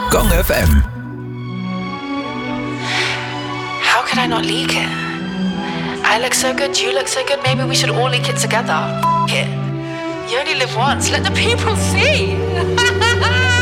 Gong FM. How could I not leak it? I look so good, you look so good, maybe we should all leak it together. F it. You only live once, let the people see.